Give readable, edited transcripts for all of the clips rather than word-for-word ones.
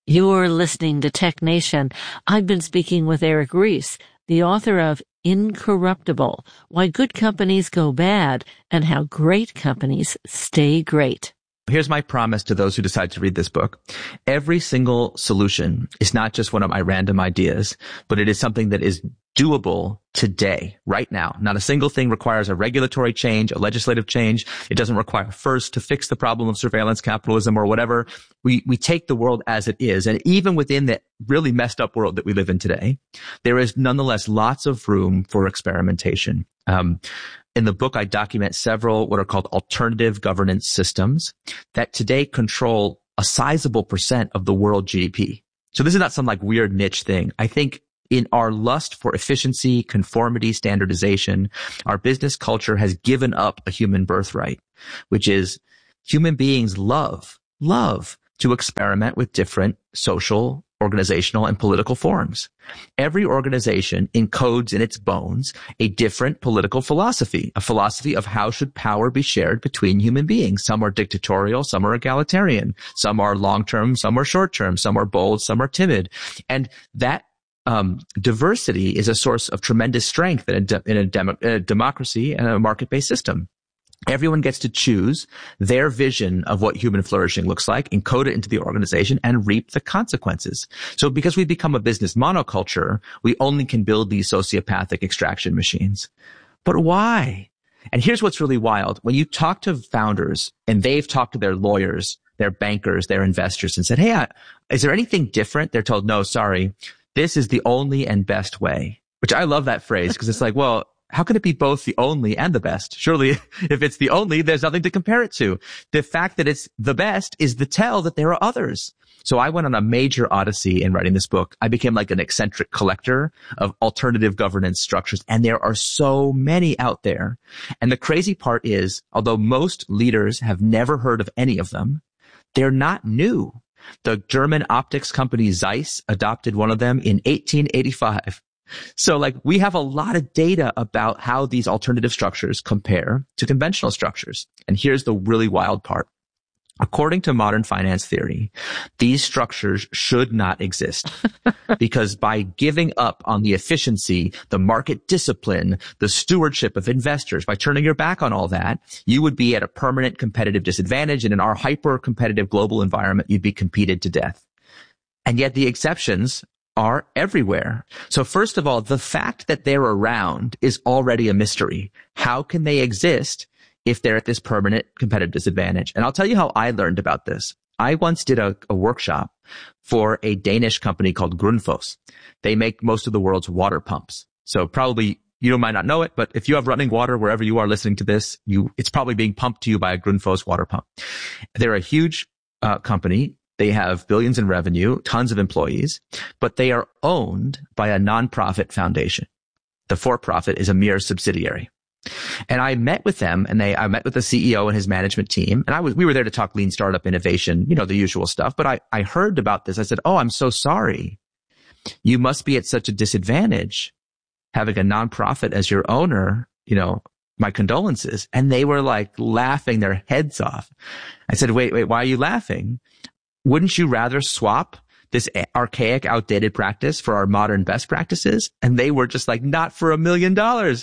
You're listening to Tech Nation. I've been speaking with Eric Ries, the author of Incorruptible: Why Good Companies Go Bad and How Great Companies Stay Great. Here's my promise to those who decide to read this book. Every single solution is not just one of my random ideas, but it is something that is doable today, right now. Not a single thing requires a regulatory change, a legislative change. It doesn't require first to fix the problem of surveillance capitalism or whatever. We take the world as it is. And even within the really messed up world that we live in today, there is nonetheless lots of room for experimentation. In the book, I document several what are called alternative governance systems that today control a sizable percent of the world GDP. So this is not some like weird niche thing. I think in our lust for efficiency, conformity, standardization, our business culture has given up a human birthright, which is human beings love to experiment with different social, organizational, and political forms. Every organization encodes in its bones a different political philosophy, a philosophy of how should power be shared between human beings. Some are dictatorial, some are egalitarian, some are long-term, some are short-term, some are bold, some are timid. And that diversity is a source of tremendous strength in a democracy and a market-based system. Everyone gets to choose their vision of what human flourishing looks like, encode it into the organization, and reap the consequences. So because we become a business monoculture, we only can build these sociopathic extraction machines. But why? And here's what's really wild. When you talk to founders and they've talked to their lawyers, their bankers, their investors and said, hey, is there anything different? They're told, no, sorry, this is the only and best way, which I love that phrase because it's like, well, how can it be both the only and the best? Surely if it's the only, there's nothing to compare it to. The fact that it's the best is the tell that there are others. So I went on a major odyssey in writing this book. I became like an eccentric collector of alternative governance structures, and there are so many out there. And the crazy part is, although most leaders have never heard of any of them, they're not new. The German optics company Zeiss adopted one of them in 1885. So like we have a lot of data about how these alternative structures compare to conventional structures. And here's the really wild part. According to modern finance theory, these structures should not exist because by giving up on the efficiency, the market discipline, the stewardship of investors, by turning your back on all that, you would be at a permanent competitive disadvantage. And in our hyper-competitive global environment, you'd be competed to death. And yet the exceptions are everywhere. So first of all, the fact that they're around is already a mystery. How can they exist if they're at this permanent competitive disadvantage? And I'll tell you how I learned about this. I once did a workshop for a Danish company called Grundfos. They make most of the world's water pumps. So probably you might not know it, but if you have running water wherever you are listening to this, it's probably being pumped to you by a Grundfos water pump. They're a huge company. They have billions in revenue, tons of employees, but they are owned by a nonprofit foundation. The for-profit is a mere subsidiary. And I met with them and I met with the CEO and his management team. And we were there to talk lean startup innovation, the usual stuff. But I heard about this. I said, oh, I'm so sorry. You must be at such a disadvantage having a nonprofit as your owner, my condolences. And they were like laughing their heads off. I said, wait, why are you laughing? Wouldn't you rather swap this archaic, outdated practice for our modern best practices? And they were just like, not for $1 million.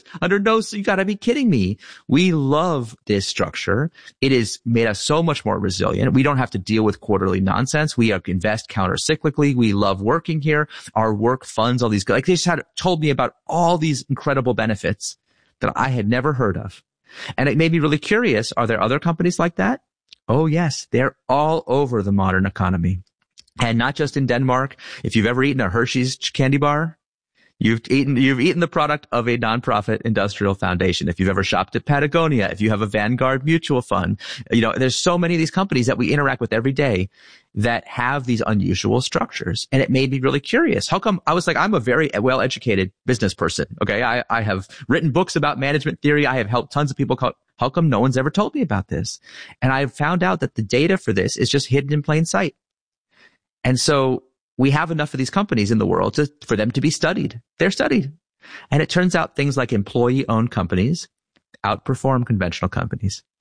You gotta be kidding me. We love this structure. It has made us so much more resilient. We don't have to deal with quarterly nonsense. We invest counter-cyclically. We love working here. Our work funds all these, like they just told me about all these incredible benefits that I had never heard of. And it made me really curious. Are there other companies like that? Oh, yes. They're all over the modern economy. And not just in Denmark. If you've ever eaten a Hershey's candy bar, you've eaten the product of a nonprofit industrial foundation. If you've ever shopped at Patagonia, if you have a Vanguard mutual fund, there's so many of these companies that we interact with every day that have these unusual structures. And it made me really curious. How come I was like, I'm a very well-educated business person. Okay. I have written books about management theory. I have helped tons of people. How come no one's ever told me about this? And I found out that the data for this is just hidden in plain sight. And so we have enough of these companies in the world for them to be studied. They're studied. And it turns out things like employee-owned companies outperform conventional companies.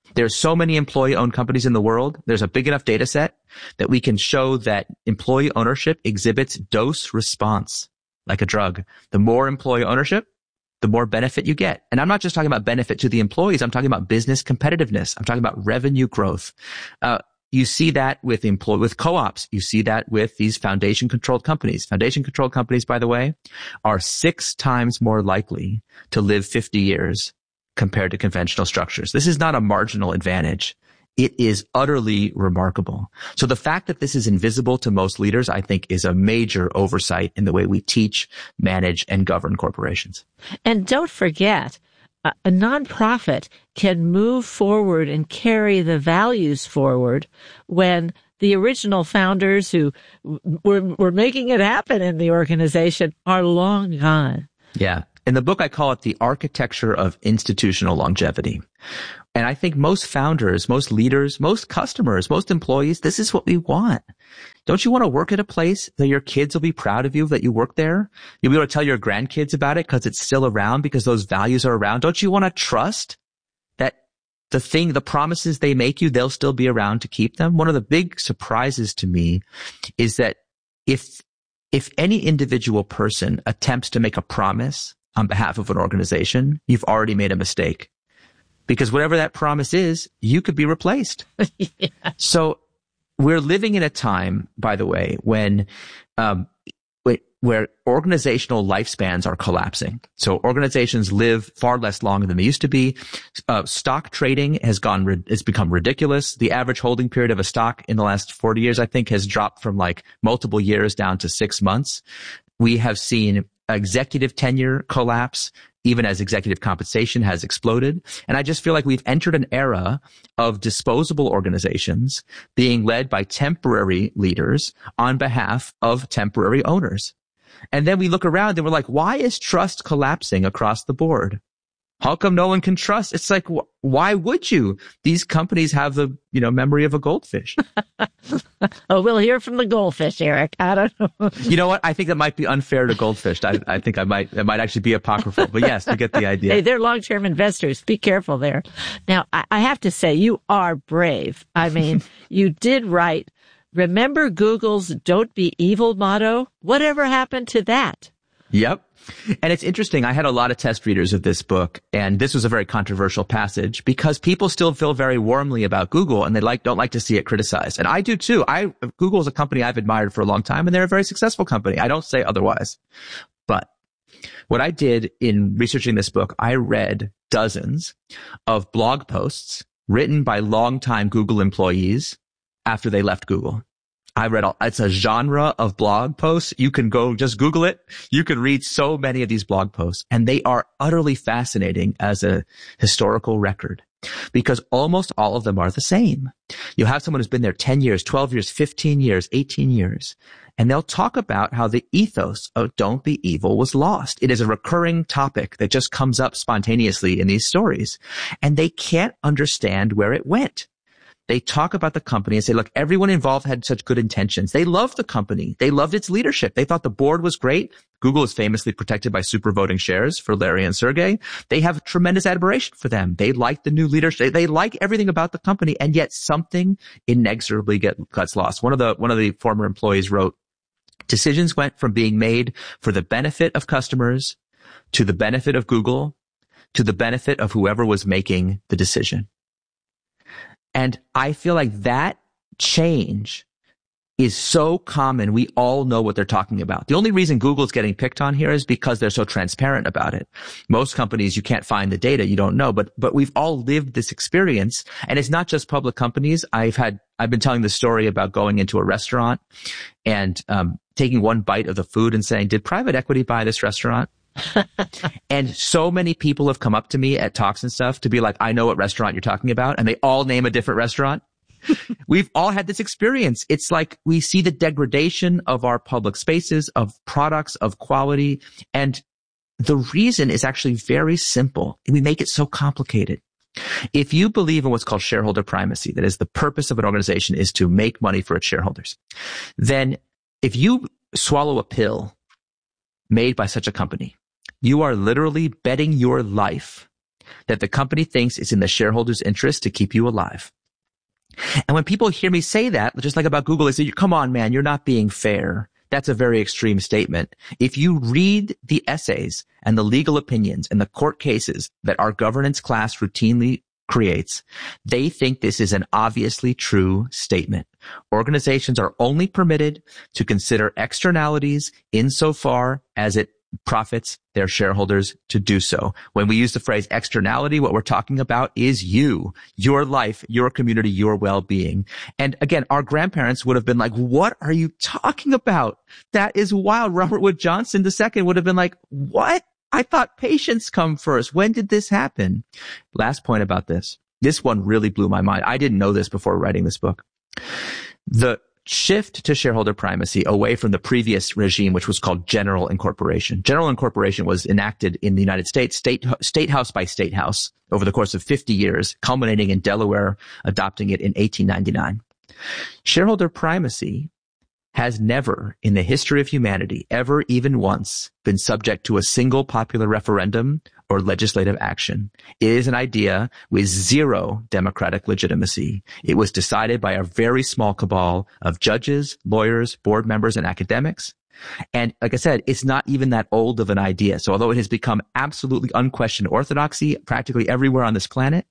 There's so many employee-owned companies in the world. There's a big enough data set that we can show that employee ownership exhibits dose response like a drug. The more employee ownership, the more benefit you get. And I'm not just talking about benefit to the employees. I'm talking about business competitiveness. I'm talking about revenue growth. You see that with co-ops. You see that with these foundation-controlled companies. Foundation-controlled companies, by the way, are 6 times more likely to live 50 years compared to conventional structures. This is not a marginal advantage. It is utterly remarkable. So the fact that this is invisible to most leaders, I think, is a major oversight in the way we teach, manage, and govern corporations. And don't forget, a nonprofit can move forward and carry the values forward when the original founders who were making it happen in the organization are long gone. Yeah. In the book, I call it the architecture of institutional longevity. And I think most founders, most leaders, most customers, most employees, this is what we want. Don't you want to work at a place that your kids will be proud of you that you work there? You'll be able to tell your grandkids about it because it's still around, because those values are around. Don't you want to trust that the promises they make you, they'll still be around to keep them? One of the big surprises to me is that if any individual person attempts to make a promise on behalf of an organization, you've already made a mistake. Because whatever that promise is, you could be replaced. Yeah. So we're living in a time, by the way, when where organizational lifespans are collapsing. So organizations live far less long than they used to be. Stock trading has become ridiculous. The average holding period of a stock in the last 40 years, I think, has dropped from like multiple years down to 6 months. We have seen executive tenure collapse, even as executive compensation has exploded. And I just feel like we've entered an era of disposable organizations being led by temporary leaders on behalf of temporary owners. And then we look around and we're like, why is trust collapsing across the board? How come no one can trust? It's like, why would you? These companies have the, memory of a goldfish. Oh, we'll hear from the goldfish, Eric. I don't know. You know what? I think that might be unfair to goldfish. I think that might actually be apocryphal. But yes, you get the idea. Hey, they're long-term investors. Be careful there. Now, I have to say, you are brave. I mean, you did write, remember Google's "Don't Be Evil" motto? Whatever happened to that? Yep. And it's interesting. I had a lot of test readers of this book, and this was a very controversial passage because people still feel very warmly about Google and they don't like to see it criticized. And I do too. Google is a company I've admired for a long time, and they're a very successful company. I don't say otherwise. But what I did in researching this book, I read dozens of blog posts written by longtime Google employees after they left Google. It's a genre of blog posts. You can go just Google it. You can read so many of these blog posts, and they are utterly fascinating as a historical record because almost all of them are the same. You'll have someone who's been there 10 years, 12 years, 15 years, 18 years, and they'll talk about how the ethos of "Don't Be Evil" was lost. It is a recurring topic that just comes up spontaneously in these stories, and they can't understand where it went. They talk about the company and say, look, everyone involved had such good intentions. They loved the company. They loved its leadership. They thought the board was great. Google is famously protected by super voting shares for Larry and Sergey. They have tremendous admiration for them. They like the new leadership. They like everything about the company, and yet something inexorably gets lost. One of the former employees wrote, decisions went from being made for the benefit of customers to the benefit of Google to the benefit of whoever was making the decision. And I feel like that change is so common. We all know what they're talking about. The only reason Google's getting picked on here is because they're so transparent about it. Most companies, you can't find the data. You don't know, but we've all lived this experience. And it's not just public companies. I've been telling the story about going into a restaurant and, taking one bite of the food and saying, did private equity buy this restaurant? And so many people have come up to me at talks and stuff to be like, I know what restaurant you're talking about. And they all name a different restaurant. We've all had this experience. It's like we see the degradation of our public spaces, of products, of quality. And the reason is actually very simple. We make it so complicated. If you believe in what's called shareholder primacy, that is the purpose of an organization is to make money for its shareholders, then if you swallow a pill made by such a company, you are literally betting your life that the company thinks is in the shareholders' interest to keep you alive. And when people hear me say that, just like about Google, they say, come on, man, you're not being fair. That's a very extreme statement. If you read the essays and the legal opinions and the court cases that our governance class routinely creates, they think this is an obviously true statement. Organizations are only permitted to consider externalities insofar as it profits their shareholders to do so. When we use the phrase externality, what we're talking about is you, your life, your community, your well-being. And again, our grandparents would have been like, what are you talking about? That is wild. Robert Wood Johnson II would have been like, what? I thought patients come first. When did this happen? Last point about this. This one really blew my mind. I didn't know this before writing this book. The shift to shareholder primacy away from the previous regime, which was called general incorporation. General incorporation was enacted in the United States, state house by state house, over the course of 50 years, culminating in Delaware adopting it in 1899. Shareholder primacy has never, in the history of humanity, ever even once been subject to a single popular referendum or legislative action. It is an idea with zero democratic legitimacy. It was decided by a very small cabal of judges, lawyers, board members, and academics. And like I said, it's not even that old of an idea. So although it has become absolutely unquestioned orthodoxy practically everywhere on this planet,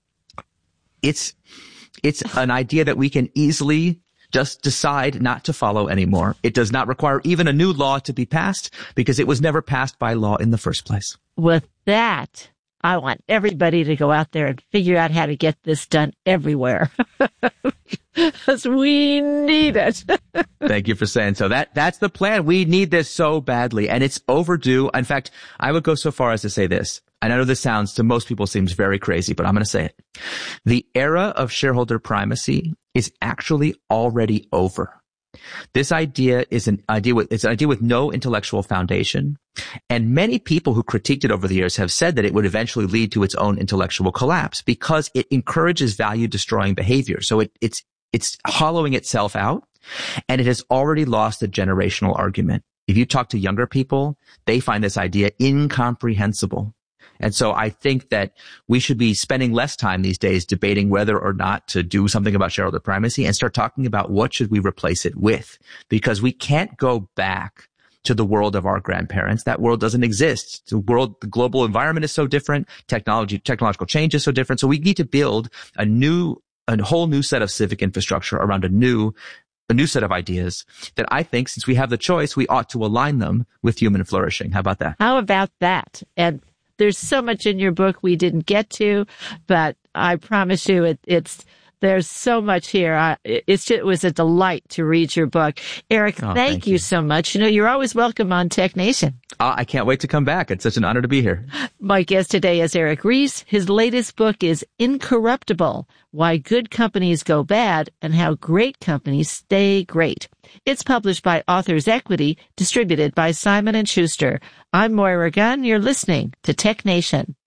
it's an idea that we can easily just decide not to follow anymore. It does not require even a new law to be passed because it was never passed by law in the first place. With that, I want everybody to go out there and figure out how to get this done everywhere. Because we need it. Thank you for saying so. That's the plan. We need this so badly, and it's overdue. In fact, I would go so far as to say this. And I know this sounds to most people seems very crazy, but I'm going to say it. The era of shareholder primacy is actually already over. This idea is an idea with no intellectual foundation. And many people who critiqued it over the years have said that it would eventually lead to its own intellectual collapse because it encourages value destroying behavior. So it's hollowing itself out, and it has already lost the generational argument. If you talk to younger people, they find this idea incomprehensible. And so I think that we should be spending less time these days debating whether or not to do something about shareholder primacy and start talking about what should we replace it with, because we can't go back to the world of our grandparents. That world doesn't exist. The global environment is so different. Technological change is so different. So we need to build a whole new set of civic infrastructure around a new set of ideas that I think, since we have the choice, we ought to align them with human flourishing. How about that? How about that? And there's so much in your book we didn't get to, but I promise you there's so much here. It was a delight to read your book. Eric, thank you so much. You know, you're always welcome on Tech Nation. I can't wait to come back. It's such an honor to be here. My guest today is Eric Ries. His latest book is Incorruptible: Why Good Companies Go Bad and How Great Companies Stay Great. It's published by Authors Equity, distributed by Simon & Schuster. I'm Moira Gunn. You're listening to Tech Nation.